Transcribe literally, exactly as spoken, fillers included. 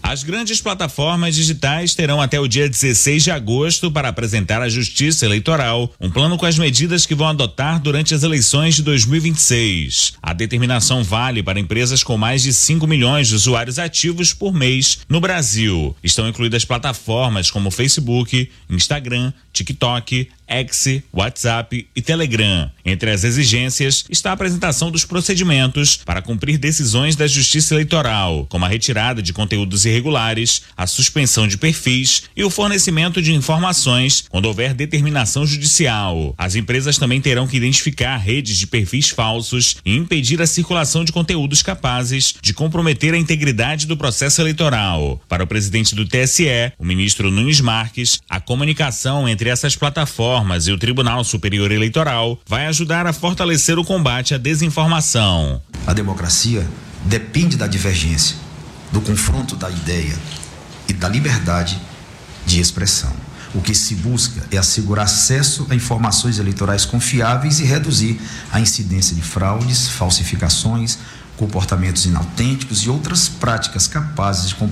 As grandes plataformas digitais terão até o dia dezesseis de agosto para apresentar à Justiça Eleitoral um plano com as medidas que vão adotar durante as eleições de dois mil e vinte e seis. A determinação vale para empresas com mais de cinco milhões de usuários ativos por mês no Brasil. Estão incluídas plataformas como Facebook, Instagram, TikTok, X, WhatsApp e Telegram. Entre as exigências está a apresentação dos procedimentos para cumprir decisões da Justiça Eleitoral, como a retirada de conteúdos irregulares, a suspensão de perfis e o fornecimento de informações quando houver determinação judicial. As empresas também terão que identificar redes de perfis falsos e impedir a circulação de conteúdos capazes de comprometer a integridade do processo eleitoral. Para o presidente do T S E, o ministro Nunes Marques, a comunicação entre essas plataformas e o Tribunal Superior Eleitoral vai ajudar a fortalecer o combate à desinformação. A democracia depende da divergência, do confronto da ideia e da liberdade de expressão. O que se busca é assegurar acesso a informações eleitorais confiáveis e reduzir a incidência de fraudes, falsificações, comportamentos inautênticos e outras práticas capazes de